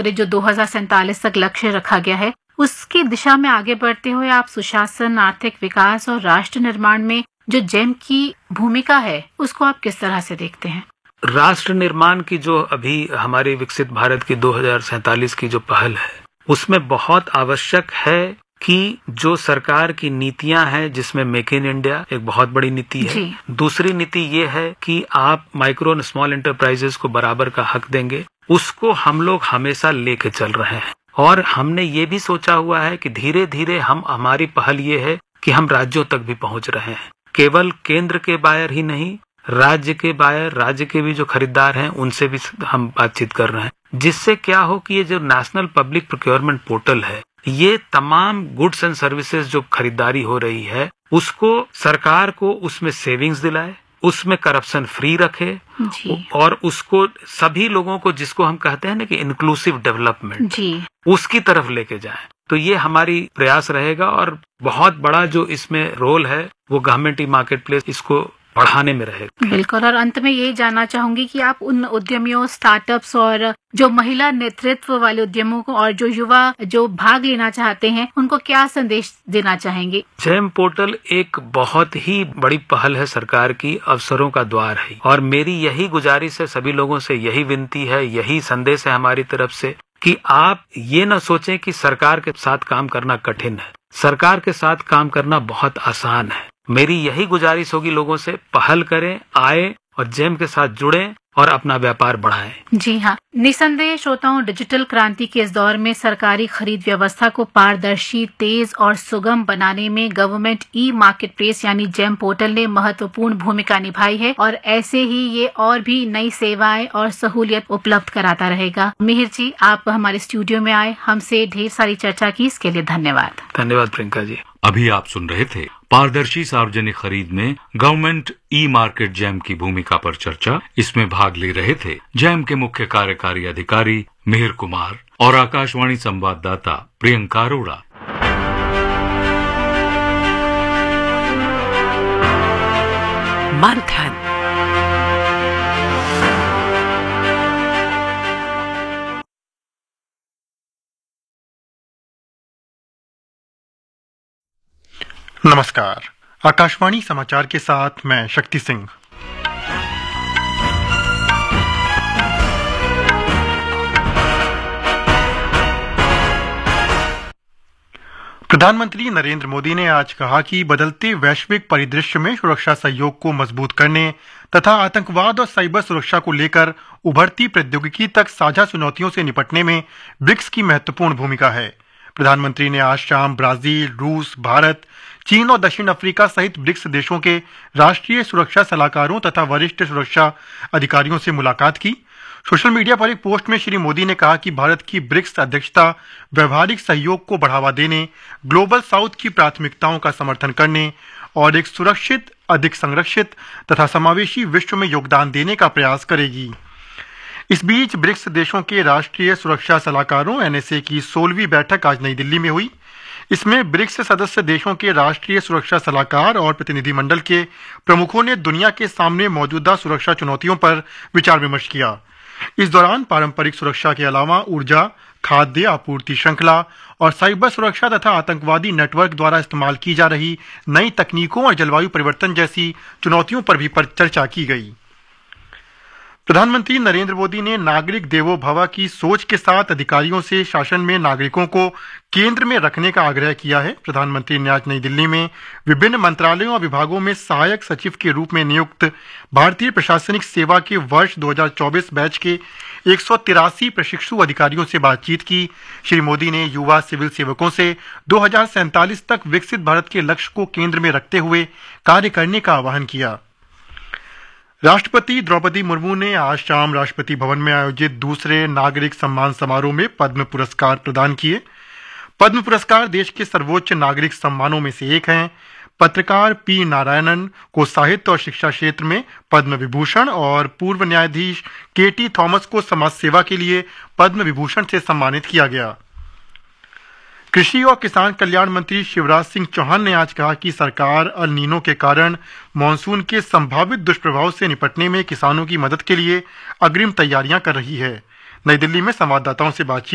जो 2047 तक लक्ष्य रखा गया है, उसकी दिशा में आगे बढ़ते हुए आप सुशासन, आर्थिक विकास और राष्ट्र निर्माण में जो जेम की भूमिका है, उसको आप किस तरह से देखते हैं? राष्ट्र निर्माण की जो अभी हमारी विकसित भारत की 2047 की जो पहल है, उसमें बहुत आवश्यक है कि जो सरकार की नीतियां हैं, जिसमें मेक इन इंडिया एक बहुत बड़ी नीति है। दूसरी नीति ये है कि आप माइक्रो और स्मॉल एंटरप्राइजेस को बराबर का हक देंगे, उसको हम लोग हमेशा लेके चल रहे हैं। और हमने ये भी सोचा हुआ है कि धीरे धीरे हमारी पहल ये है कि हम राज्यों तक भी पहुंच रहे हैं। केवल केंद्र के बायर ही नहीं, राज्य के बायर, राज्य के भी जो खरीदार हैं, उनसे भी हम बातचीत कर रहे हैं, जिससे क्या हो कि ये जो नेशनल पब्लिक प्रोक्योरमेंट पोर्टल है, ये तमाम गुड्स एंड सर्विसेज जो खरीदारी हो रही है, उसको सरकार को उसमें सेविंग्स दिलाए, उसमें करप्शन फ्री रखे और उसको सभी लोगों को, जिसको हम कहते हैं ना कि इंक्लूसिव डेवलपमेंट, उसकी तरफ लेके जाए। तो ये हमारी प्रयास रहेगा और बहुत बड़ा जो इसमें रोल है वो गवर्नमेंट ई मार्केट प्लेस इसको बढ़ाने में रहेगा। बिल्कुल। और अंत में यही जानना चाहूंगी कि आप उन उद्यमियों, स्टार्टअप्स और जो महिला नेतृत्व वाले उद्यमों को और जो युवा जो भाग लेना चाहते हैं, उनको क्या संदेश देना चाहेंगे? जेम पोर्टल एक बहुत ही बड़ी पहल है सरकार की, अवसरों का द्वार है और मेरी यही गुजारिश है, सभी लोगों से यही विनती है, यही संदेश है हमारी तरफ से कि आप ये न सोचें कि सरकार के साथ काम करना कठिन है। सरकार के साथ काम करना बहुत आसान है। मेरी यही गुजारिश होगी लोगों से, पहल करें, आए और जेम के साथ जुड़ें और अपना व्यापार बढ़ाएं। जी हाँ, निसंदेह श्रोताओं, डिजिटल क्रांति के इस दौर में सरकारी खरीद व्यवस्था को पारदर्शी, तेज और सुगम बनाने में गवर्नमेंट ई मार्केट प्लेस यानी जेम पोर्टल ने महत्वपूर्ण भूमिका निभाई है और ऐसे ही ये और भी नई सेवाएं और सहूलियत उपलब्ध कराता रहेगा। मिहिर जी, आप हमारे स्टूडियो में आए, हमसे ढेर सारी चर्चा की, इसके लिए धन्यवाद। धन्यवाद प्रियंका जी। अभी आप सुन रहे थे पारदर्शी सार्वजनिक खरीद में गवर्नमेंट ई मार्केट जेम की भूमिका पर चर्चा। इसमें भाग ले रहे थे जेम के मुख्य कार्यकारी अधिकारी मिहिर कुमार और आकाशवाणी संवाददाता प्रियंका अरोड़ा। मंथन। नमस्कार, आकाशवाणी समाचार के साथ मैं शक्ति सिंह। प्रधानमंत्री नरेंद्र मोदी ने आज कहा कि बदलते वैश्विक परिदृश्य में सुरक्षा सहयोग को मजबूत करने तथा आतंकवाद और साइबर सुरक्षा को लेकर उभरती प्रौद्योगिकी तक साझा चुनौतियों से निपटने में ब्रिक्स की महत्वपूर्ण भूमिका है। प्रधानमंत्री ने आज शाम ब्राजील, रूस, भारत, चीन और दक्षिण अफ्रीका सहित ब्रिक्स देशों के राष्ट्रीय सुरक्षा सलाहकारों तथा वरिष्ठ सुरक्षा अधिकारियों से मुलाकात की। सोशल मीडिया पर एक पोस्ट में श्री मोदी ने कहा कि भारत की ब्रिक्स अध्यक्षता व्यवहारिक सहयोग को बढ़ावा देने, ग्लोबल साउथ की प्राथमिकताओं का समर्थन करने और एक सुरक्षित, अधिक संरक्षित तथा समावेशी विश्व में योगदान देने का प्रयास करेगी। इस बीच ब्रिक्स देशों के राष्ट्रीय सुरक्षा सलाहकारों (एनएसए) की 16वीं बैठक आज नई दिल्ली में हुई। इसमें ब्रिक्स सदस्य देशों के राष्ट्रीय सुरक्षा सलाहकार और प्रतिनिधिमंडल के प्रमुखों ने दुनिया के सामने मौजूदा सुरक्षा चुनौतियों पर विचार विमर्श किया। इस दौरान पारंपरिक सुरक्षा के अलावा ऊर्जा, खाद्य आपूर्ति श्रृंखला और साइबर सुरक्षा तथा आतंकवादी नेटवर्क द्वारा इस्तेमाल की जा रही नई तकनीकों और जलवायु परिवर्तन जैसी चुनौतियों पर भी चर्चा की गई। प्रधानमंत्री नरेंद्र मोदी ने नागरिक देवो भव की सोच के साथ अधिकारियों से शासन में नागरिकों को केंद्र में रखने का आग्रह किया है। प्रधानमंत्री ने आज नई दिल्ली में विभिन्न मंत्रालयों और विभागों में सहायक सचिव के रूप में नियुक्त भारतीय प्रशासनिक सेवा के वर्ष 2024 बैच के 183 प्रशिक्षु अधिकारियों से बातचीत की। श्री मोदी ने युवा सिविल सेवकों से 2047 तक विकसित भारत के लक्ष्य को केंद्र में रखते हुए कार्य करने का आह्वान किया। राष्ट्रपति द्रौपदी मुर्मू ने आज शाम राष्ट्रपति भवन में आयोजित दूसरे नागरिक सम्मान समारोह में पद्म पुरस्कार प्रदान किए। पद्म पुरस्कार देश के सर्वोच्च नागरिक सम्मानों में से एक हैं। पत्रकार पी नारायणन को साहित्य और शिक्षा क्षेत्र में पद्म विभूषण और पूर्व न्यायाधीश केटी थॉमस को समाज सेवा के लिए पद्म विभूषण से सम्मानित किया गया। कृषि और किसान कल्याण मंत्री शिवराज सिंह चौहान ने आज कहा कि सरकार अल नीनो के कारण मॉनसून के संभावित दुष्प्रभाव से निपटने में किसानों की मदद के लिए अग्रिम तैयारियां कर रही है। नई दिल्ली में संवाददाताओं से बातचीत